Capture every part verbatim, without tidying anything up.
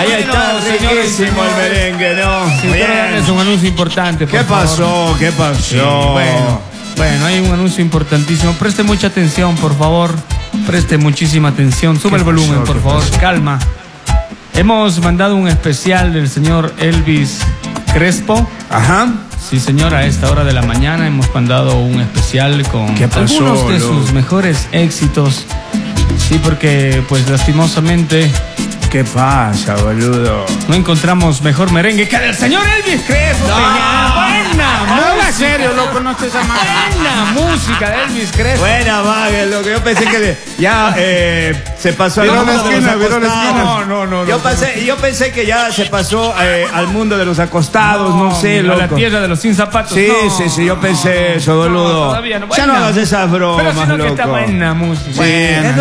Ahí está, riquísimo el merengue, ¿no? Sí, quiero darles un anuncio importante, por ¿Qué pasó? favor. ¿Qué pasó? Sí, bueno, bueno, hay un anuncio importantísimo. Preste mucha atención, por favor. Preste muchísima atención. Sube el volumen, pasó? por ¿Qué favor. pasó? Calma. Hemos mandado un especial del señor Elvis Crespo. Ajá. Sí, señor, a esta hora de la mañana hemos mandado un especial con ¿Qué pasó, algunos de loco? sus mejores éxitos. Sí, porque, pues, lastimosamente ¿Qué pasa, boludo? no encontramos mejor merengue que el señor Elvis Crespo. No. Peña. Buena No, música. en serio, loco, no estés amando. Buena música de Elvis Crespo. Buena vaga, lo que yo pensé que de- ya eh, se pasó al Viró mundo la de esquina, los viró la acostados. esquina. No, no, no, Yo no. pensé, yo pensé que ya se pasó eh, al mundo de los acostados, no, sé, a loco. la tierra de los sin zapatos. Sí, no, sí, sí, yo pensé eso, no, boludo. todavía no. Ya no Buena. hagas esas bromas, Pero sino que está loco. buena música. Buenas,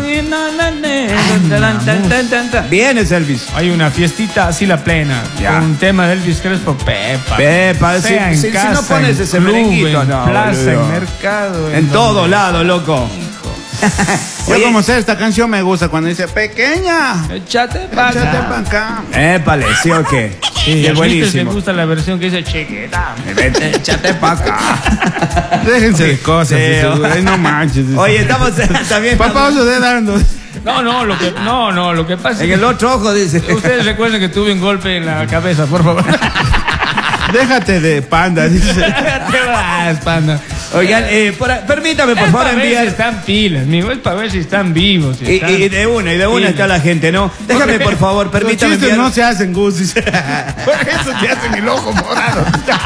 Bien es Elvis. Hay una fiestita así la plena. Ya. Con un tema de Elvis Crespo, Pepa. Pepa, si, Sea en si- si casa, no pones en ese club, merenguito, en no, plaza, boludo. en mercado. En todo donde- lado, loco. Yo Oye, como sé, esta canción me gusta cuando dice pequeña. Échate pa' acá. Échate pa' acá. épale, ¿sí o qué? Sí, Qué a Twitter buenísimo. le gusta la versión que dice chequeta. Vete, échate pa' acá. Déjense de cosas, Sí, dice, o- güey, no manches. dice. Oye, estamos también Papá, oso de darnos. No, no, lo que, no, no, lo que pasa en es el otro ojo, dice. que ustedes recuerden que tuve un golpe en la cabeza, por favor. Déjate de panda, dice. Te vas, panda. Oigan, eh, por a- permítame, por Es favor, para ver si enviar. están pilas, mijo. Es para ver si están vivos. Si Y, están y de una, y de una pilas. está la gente, ¿no? Déjame, por favor, Los permítame chistes enviar. no se hacen, Gus, dice. Por eso te hacen el ojo morado.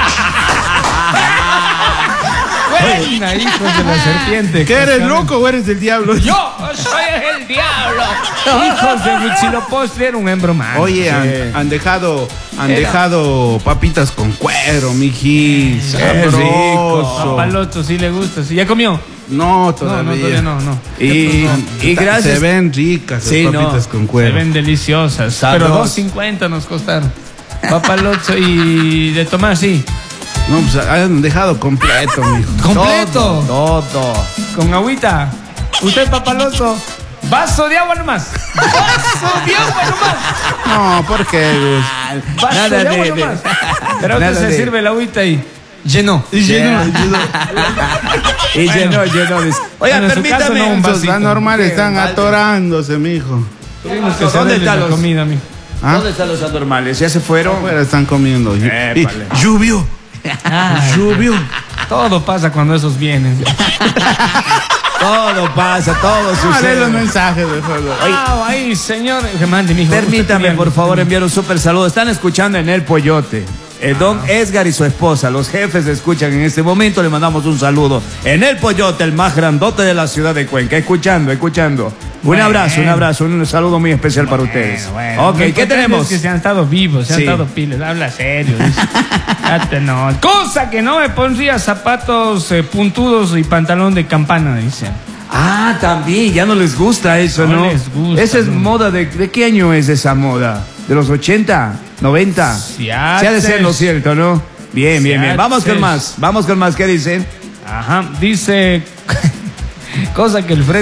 Buena, hijos de la serpiente. ¿Qué eres, Cascaben. loco o eres del diablo? Yo soy el diablo. Hijos de Huitzilopochtli, era un embromán. Oye, han, Sí. han dejado, han Era. dejado papitas con cuero, mijis. Qué rico. Sabroso. Papaloto, sí le gusta. ¿Sí? ¿Ya comió? No, No, todavía. no, todavía no, no. Y, y gracias. Se ven ricas Sí, las no. papitas con Se cuero. ven deliciosas. Sabroso. Pero dos cincuenta nos costaron. Papaloto y de tomar, sí. No, pues han dejado completo, mijo. Completo. Todo. todo. Con agüita. Usted, papaloto. Vaso de agua nomás. Vaso de agua nomás. No, ¿por qué, Gus? Vaso Nada de agua de- de- nomás. Pero ahora nada se de- sirve la agüita y llenó. Y llenó. Y llenó, llenó. dice. Oigan, Bueno, en su caso, permítame. no, un Esos vasito. anormales están Vale. atorándose, mijo. Tuvimos que ¿Dónde cederles están la los- comida, mijo. ¿Ah? ¿Dónde están los anormales? ¿Ya se fueron? Afuera están comiendo. Y- Épale. y Lluvio. Lluvio. Todo pasa cuando esos vienen. Todo pasa, todo No, lee sucede. los mensajes, mejor. Ah, ahí, señor. Que mande, mijo. Permítame, Usted por favor, también. enviar un súper saludo. Están escuchando en El Pollote. Eh, don Edgar y su esposa, los jefes escuchan en este momento. Le mandamos un saludo. En El Pollote, el más grandote de la ciudad de Cuenca. Escuchando, escuchando. Un Bueno. abrazo, un abrazo, un saludo muy especial para ustedes. Bueno, ok, lo ¿qué importante tenemos? es que se han estado vivos, se han Sí. estado piles. Habla serio. dice. Ya te- no. Cosa que no me pondría zapatos eh, puntudos y pantalón de campana, dice. Ah, también, ya no les gusta eso, ¿no? No les gusta, Esa es no. moda, de, ¿de qué año es esa moda? ¿De los ochenta? ¿noventa? Si Se ha de haces- ser lo cierto, ¿no? Bien, bien, Si bien. Vamos con haces- más, vamos con más. ¿Qué dicen? Ajá, dice. Cosa que el Fred